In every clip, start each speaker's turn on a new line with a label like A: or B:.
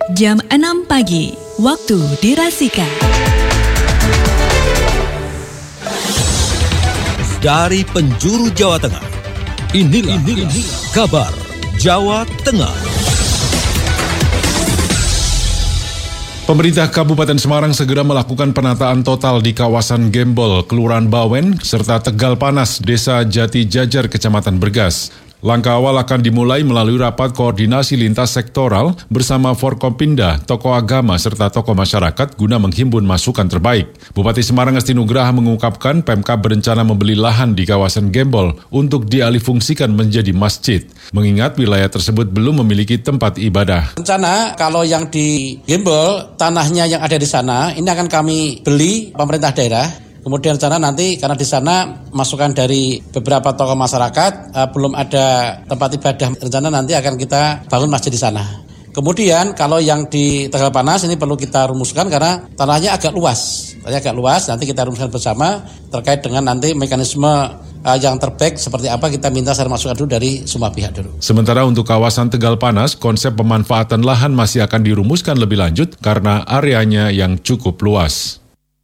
A: Jam 6 pagi, waktu dirasika.
B: Dari penjuru Jawa Tengah, inilah kabar Jawa Tengah.
C: Pemerintah Kabupaten Semarang segera melakukan penataan total di kawasan Gembol, Kelurahan Bawen, serta Tegal Panas, Desa Jati Jajar, Kecamatan Bergas. Langkah awal akan dimulai melalui rapat koordinasi lintas sektoral bersama Forkompinda, tokoh agama, serta tokoh masyarakat guna menghimpun masukan terbaik. Bupati Semarang Esti Nugraha mengungkapkan Pemkab berencana membeli lahan di kawasan Gembol untuk dialihfungsikan menjadi masjid, mengingat wilayah tersebut belum memiliki tempat ibadah.
D: Rencana kalau yang di Gembol, tanahnya yang ada di sana, ini akan kami beli pemerintah daerah. Kemudian rencana nanti karena di sana masukan dari beberapa tokoh masyarakat belum ada tempat ibadah, rencana nanti akan kita bangun masjid di sana. Kemudian kalau yang di Tegal Panas ini perlu kita rumuskan karena tanahnya agak luas. Nanti kita rumuskan bersama terkait dengan nanti mekanisme yang terbaik seperti apa, kita minta saran masukan dulu dari semua pihak dulu.
C: Sementara untuk kawasan Tegal Panas, konsep pemanfaatan lahan masih akan dirumuskan lebih lanjut karena areanya yang cukup luas.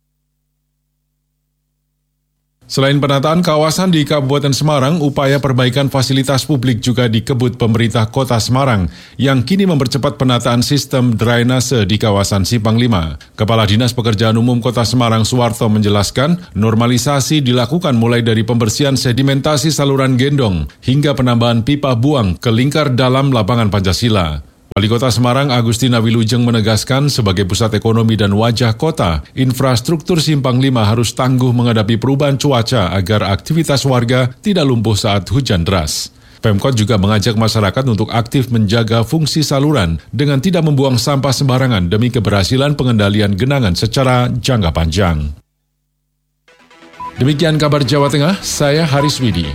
C: Selain penataan kawasan di Kabupaten Semarang, upaya perbaikan fasilitas publik juga dikebut pemerintah Kota Semarang yang kini mempercepat penataan sistem drainase di kawasan Simpang 5. Kepala Dinas Pekerjaan Umum Kota Semarang Suwarto menjelaskan, normalisasi dilakukan mulai dari pembersihan sedimentasi saluran gendong hingga penambahan pipa buang ke lingkar dalam lapangan Pancasila. Wali Kota Semarang Agustina Wilujeng menegaskan sebagai pusat ekonomi dan wajah kota, infrastruktur Simpang 5 harus tangguh menghadapi perubahan cuaca agar aktivitas warga tidak lumpuh saat hujan deras. Pemkot juga mengajak masyarakat untuk aktif menjaga fungsi saluran dengan tidak membuang sampah sembarangan demi keberhasilan pengendalian genangan secara jangka panjang. Demikian kabar Jawa Tengah, saya Haris Widi.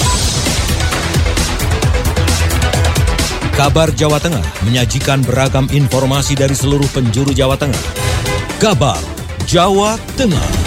B: Kabar Jawa Tengah menyajikan beragam informasi dari seluruh penjuru Jawa Tengah. Kabar Jawa Tengah.